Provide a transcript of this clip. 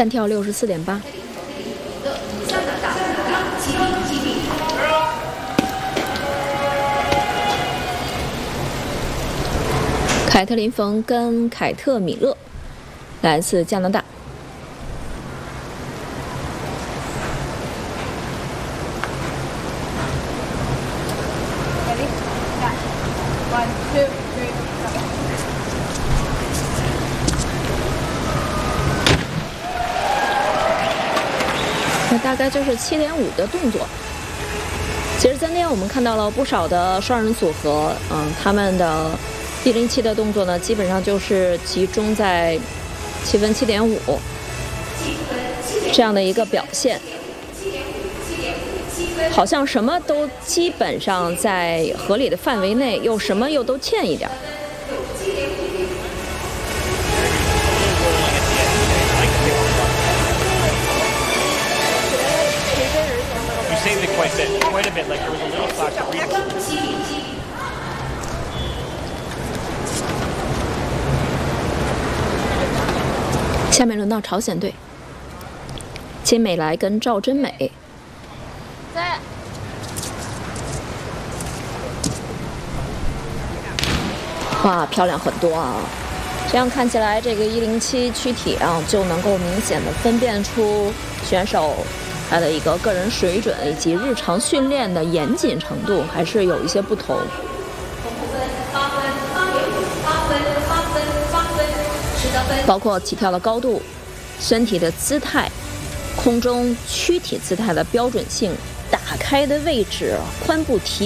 弹跳64.8。凯特琳·冯跟凯特·米勒，来自加拿大。那大概就是7.5的动作。其实今天我们看到了不少的双人组合，他们的107的动作呢，基本上就是集中在7分7.5这样的一个表现，好像什么都基本上在合理的范围内，又什么又都欠一点。下面轮到朝鲜队，金美来跟赵真美。哇，漂亮很多啊！这样看起来，这个107躯体啊，就能够明显的分辨出选手他的一个个人水准以及日常训练的严谨程度，还是有一些不同。包括起跳的高度、身体的姿态、空中躯体姿态的标准性、打开的位置、髋部提